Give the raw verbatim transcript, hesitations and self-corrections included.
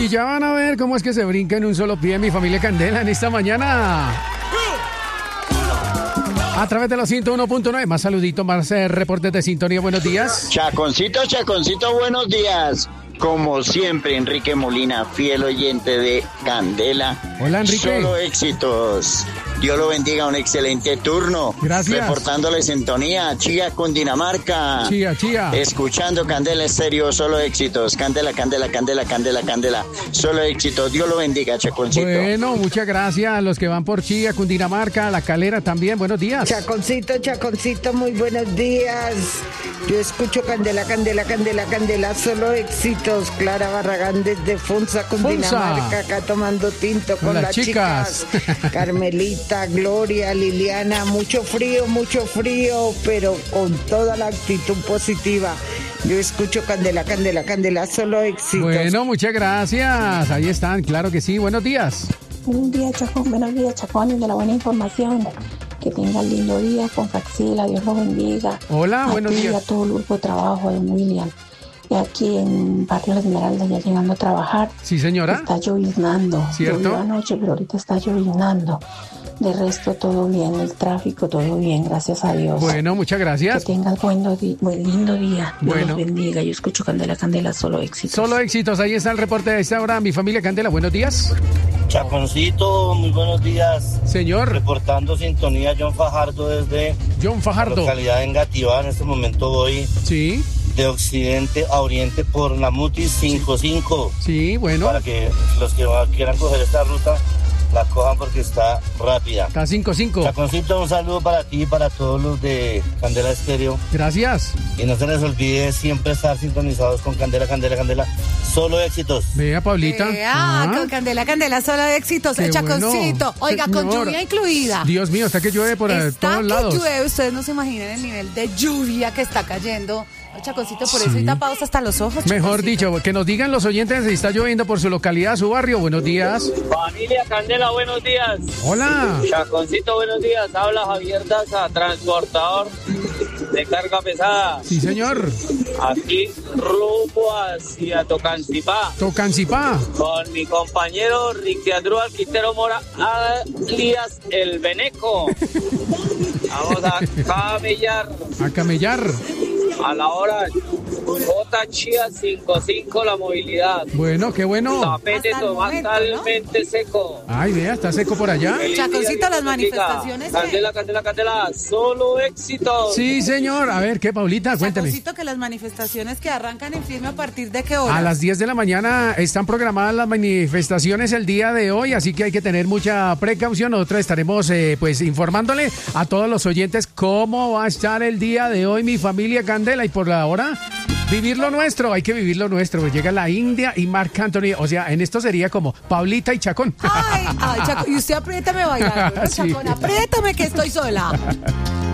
Y ya van a ver cómo es que se brinca en un solo pie mi familia Candela en esta mañana. A través de los ciento uno punto nueve. Más saluditos, más eh, reportes de sintonía. Buenos días. Chaconcito, Chaconcito, buenos días. Como siempre, Enrique Molina, fiel oyente de Candela. Hola, Enrique. Solo éxitos. Dios lo bendiga, un excelente turno. Gracias. Reportándole sintonía, Chía, Cundinamarca. Chía, chía. Escuchando Candela Estéreo, solo éxitos. Candela, Candela, Candela, Candela, Candela. Solo éxitos. Dios lo bendiga, Chaconcito. Bueno, muchas gracias a los que van por Chía, Cundinamarca, La Calera también. Buenos días. Chaconcito, Chaconcito, muy buenos días. Yo escucho Candela, Candela, Candela, Candela, solo éxitos. Clara Barragán desde Funza, Cundinamarca, acá tomando tinto con, con las, las chicas. chicas. Carmelita, Gloria, Liliana, mucho frío, mucho frío, pero con toda la actitud positiva. Yo escucho Candela, Candela, Candela, solo éxitos. Bueno, muchas gracias. Ahí están, claro que sí. Buenos días. Buenos días, Chacón. Buenos días, Chacón, de la buena información. Que tenga un lindo día con Faxila, Dios lo bendiga. Hola, a buenos ti, días. A todo el grupo de trabajo de William. Y aquí en Barrio La Esmeralda, ya llegando a trabajar. Sí, señora. Está lloviznando. ¿Cierto? Llovió anoche, pero ahorita está lloviznando. De resto, todo bien. El tráfico, todo bien, gracias a Dios. Bueno, muchas gracias. Que tengas buen, di- buen lindo día. Dios Bueno. los bendiga. Yo escucho Candela, Candela, solo éxitos. Solo éxitos. Ahí está el reporte de esta hora. Mi familia Candela, buenos días. Chaconcito, muy buenos días. Señor. Reportando sintonía, John Fajardo desde John Fajardo. la localidad de Engativá. En este momento voy Sí. de occidente a oriente por la Mutis cincuenta y cinco. Sí, bueno. Para que los que quieran coger esta ruta la cojan porque está rápida. Está cinco cinco. Chaconcito, un saludo para ti y para todos los de Candela Estéreo. Gracias. Y no se les olvide siempre estar sintonizados con Candela, Candela, Candela. Solo éxitos. Vea, Pablita. Ah, Ah, con Candela, Candela, solo éxitos. qué El Chaconcito. bueno. Oiga, con Señor. lluvia incluida. Dios mío, está que llueve por eh, Está todos que lados. llueve, ustedes no se imaginan el nivel de lluvia que está cayendo. El Chaconcito, por eso Sí. y tapados hasta los ojos. Mejor Chaconcito. dicho, que nos digan los oyentes si está lloviendo por su localidad, su barrio. Buenos días. Familia Candela, buenos días. Hola. Chaconcito, buenos días. Habla Javier Daza, transportador de carga pesada. Sí, señor. Aquí rumbo hacia Tocancipá. Tocancipá. Con mi compañero Riquiandro Alquitero Mora, alias El Beneco. Vamos a camellar A camellar. a la hora J Chía cincuenta y cinco la movilidad. Bueno, qué bueno. Tapete Hasta el momento, totalmente seco. Ay, vea, está seco por allá. Feliz Chaconcito, día, Dios las bendiga. manifestaciones, ¿eh? Candela, Candela, Candela, solo éxitos. Sí, señor. A ver, ¿qué, Paulita? Cuéntame. Chaconcito, que las manifestaciones que arrancan en firme a partir de qué hora. A las diez de la mañana están programadas las manifestaciones el día de hoy, así que hay que tener mucha precaución. Nosotros estaremos eh, pues informándole a todos los oyentes cómo va a estar el día de hoy mi familia Candela. Y por la hora, vivir lo nuestro, hay que vivir lo nuestro. Pues llega la India y Marc Anthony, o sea, en esto sería como Paulita y Chacón. Ay, ay, Chaco, y usted apriétame bailando, ¿no, Sí. Chacón? Apriétame que estoy sola.